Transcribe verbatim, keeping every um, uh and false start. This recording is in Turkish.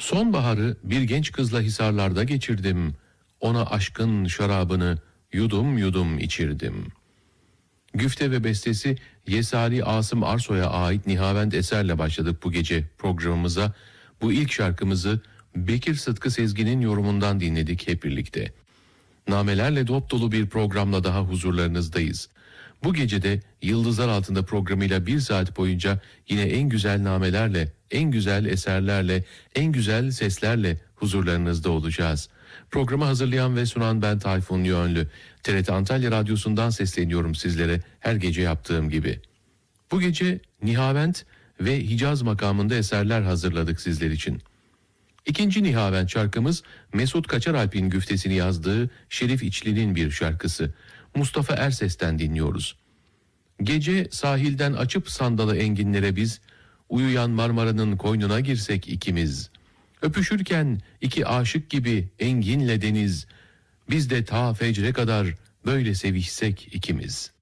Sonbaharı bir genç kızla Hisarlar'da geçirdim. Ona aşkın şarabını yudum yudum içirdim. Güfte ve bestesi Yesari Asım Arsoy'a ait Nihavent eserle başladık bu gece programımıza. Bu ilk şarkımızı Bekir Sıtkı Sezgin'in yorumundan dinledik hep birlikte. Namelerle dop dolu bir programla daha huzurlarınızdayız. Bu gecede Yıldızlar Altında programıyla bir saat boyunca yine en güzel namelerle, en güzel eserlerle, en güzel seslerle huzurlarınızda olacağız. Programı hazırlayan ve sunan ben Tayfun Yönlü. T R T Antalya Radyosu'ndan sesleniyorum sizlere her gece yaptığım gibi. Bu gece Nihavent ve Hicaz makamında eserler hazırladık sizler için. İkinci Nihavent şarkımız Mesut Kaçaralp'in güftesini yazdığı Şerif İçli'nin bir şarkısı. Mustafa Erses'ten dinliyoruz. Gece sahilden açıp sandalı enginlere biz, uyuyan Marmara'nın koynuna girsek ikimiz. Öpüşürken iki aşık gibi enginle deniz, biz de ta fecre kadar böyle sevişsek ikimiz.